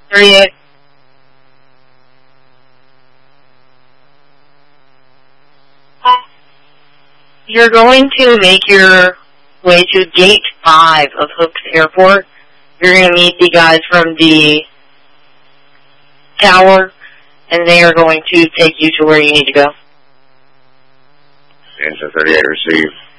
38. You're going to make your way to Gate 5 of Hooks Airport. You're going to meet the guys from the tower, and they are going to take you to where you need to go. Engine 38, receive.